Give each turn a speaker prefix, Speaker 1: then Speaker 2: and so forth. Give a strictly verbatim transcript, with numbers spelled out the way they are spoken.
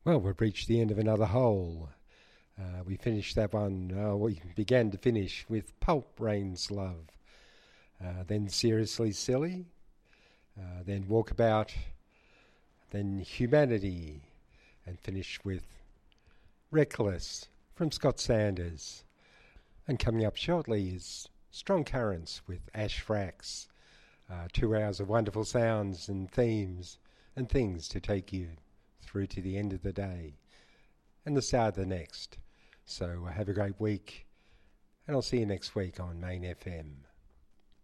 Speaker 1: Well, we've reached the end of another hole. Uh, we finished that one, uh, we began to finish with Pulp Rain's Love. Uh, then Seriously Silly. Uh, then Walkabout. Then Humanity. And finished with Reckless from Scott Sanders. And coming up shortly is Strong Currents with Ash Frax. Uh, two hours of wonderful sounds and themes and things to take you through to the end of the day and the start of the next. So uh, have a great week, and I'll see you next week on Main F M.